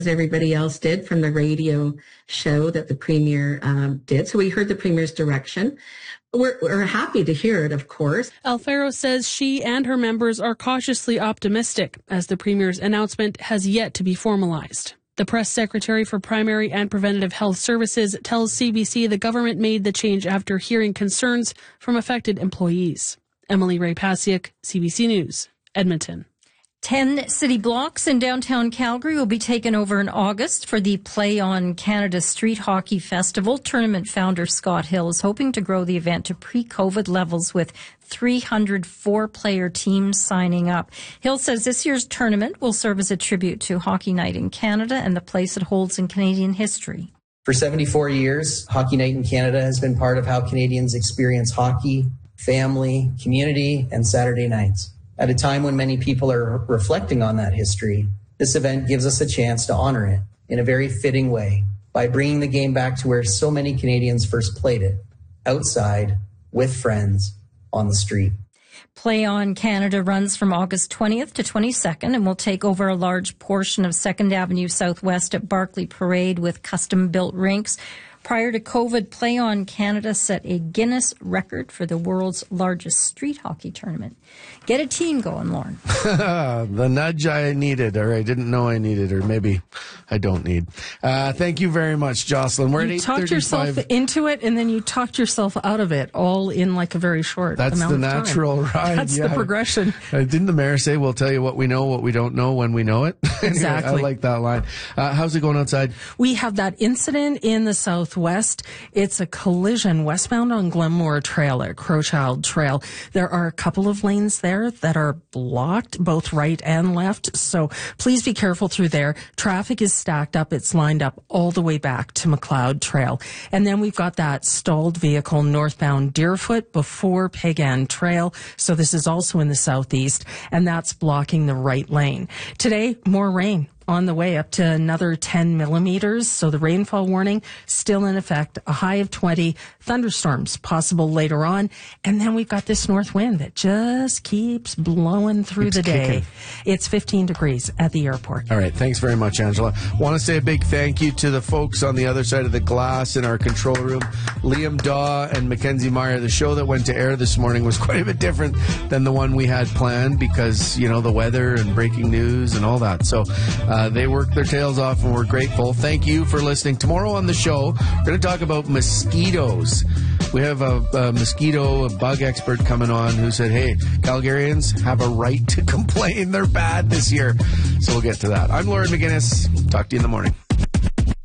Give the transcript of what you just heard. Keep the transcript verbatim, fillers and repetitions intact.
everybody else did from the radio show that the Premier um, did. So we heard the Premier's direction. We're, we're happy to hear it, of course. Alfaro says she and her members are cautiously optimistic, as the Premier's announcement has yet to be formalized. The press secretary for Primary and Preventative Health Services tells C B C the government made the change after hearing concerns from affected employees. Emily Ray-Pasiuk, C B C News, Edmonton. Ten city blocks in downtown Calgary will be taken over in August for the Play On Canada Street Hockey Festival. Tournament founder Scott Hill is hoping to grow the event to pre-COVID levels with three hundred four-player teams signing up. Hill says this year's tournament will serve as a tribute to Hockey Night in Canada and the place it holds in Canadian history. For seventy-four years, Hockey Night in Canada has been part of how Canadians experience hockey, family, community, and Saturday nights. At a time when many people are reflecting on that history, this event gives us a chance to honor it in a very fitting way by bringing the game back to where so many Canadians first played it, outside, with friends, on the street. Play On Canada runs from August twentieth to twenty-second and will take over a large portion of second Avenue Southwest at Barclay Parade with custom-built rinks. Prior to COVID, Play On Canada set a Guinness record for the world's largest street hockey tournament. Get a team going, Lauren. The nudge I needed, or I didn't know I needed, or maybe I don't need. Uh, thank you very much, Jocelyn. We're you at talked yourself into it, and then you talked yourself out of it, all in like a very short That's amount the of natural time. ride. That's yeah. the progression. Uh, didn't the mayor say, we'll tell you what we know, what we don't know when we know it? Exactly. I like that line. Uh, how's it going outside? We have that incident in the southwest. It's a collision westbound on Glenmore Trail at Crowchild Trail. There are a couple of lanes there that are blocked, both right and left. So please be careful through there. Traffic is stacked up. It's lined up all the way back to McLeod Trail. And then we've got that stalled vehicle northbound Deerfoot before Pagan Trail. So this is also in the southeast, and that's blocking the right lane. Today, more rain on the way, up to another ten millimeters. So the rainfall warning still in effect, a high of twenty, thunderstorms possible later on. And then we've got this north wind that just keeps blowing through Keeps the day. kicking. It's fifteen degrees at the airport. All right. Thanks very much, Angela. Want to say a big thank you to the folks on the other side of the glass in our control room, Liam Daw and Mackenzie Meyer. The show that went to air this morning was quite a bit different than the one we had planned because, you know, the weather and breaking news and all that. So uh, they worked their tails off and we're grateful. Thank you for listening. Tomorrow on the show, we're going to talk about mosquitoes. We have a, a mosquito, a bug expert coming on who said, hey, Calgarians have a right to complain. They're bad this year. So we'll get to that. I'm Lauren McGinnis. Talk to you in the morning.